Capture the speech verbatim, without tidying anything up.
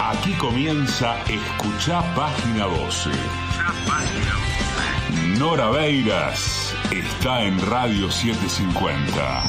Aquí comienza Escuchá Página doce. Escuchá Página doce. Nora Beiras está en Radio setecientos cincuenta.